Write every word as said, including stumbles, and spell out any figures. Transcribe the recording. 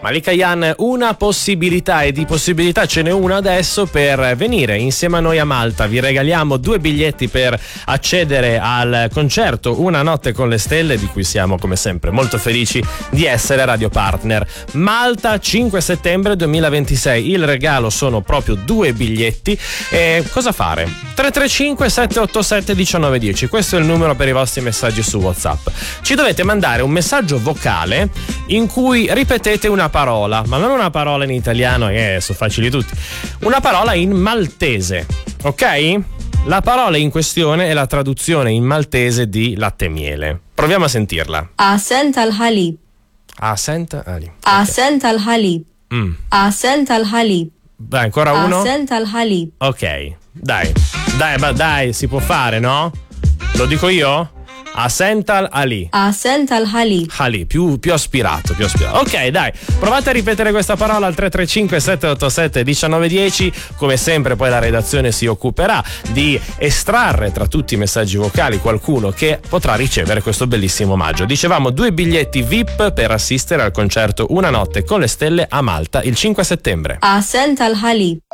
Malika Yan, una possibilità, e di possibilità ce n'è una adesso per venire insieme a noi a Malta. Vi regaliamo due biglietti per accedere al concerto Una notte con le stelle, di cui siamo come sempre molto felici di essere radio partner. Malta, cinque settembre duemilaventisei, il regalo sono proprio due biglietti. E cosa fare? tre tre cinque sette otto sette uno nove uno zero, questo è il numero per i vostri messaggi su WhatsApp. Ci dovete mandare un messaggio vocale in cui ripetete una parola, ma non una parola in italiano, che eh, sono facili tutti, una parola in maltese, ok? La parola in questione è la traduzione in maltese di latte e miele. Proviamo a sentirla. Asent al-halib. Asent al-halib. Asent al-halib. Mm. Asent al-halib. Dai, ancora uno? Asent al-halib. Ok, dai, dai, ma dai, si può fare, no? Lo dico io? Asent al-ali. Asent al-halib. Ali, più, più aspirato, più aspirato. Ok, dai, provate a ripetere questa parola al tre tre cinque sette otto sette uno nove uno zero. Come sempre poi la redazione si occuperà di estrarre tra tutti i messaggi vocali qualcuno che potrà ricevere questo bellissimo omaggio. Dicevamo due biglietti V I P per assistere al concerto Una notte con le stelle a Malta il cinque settembre. Asent al-halib.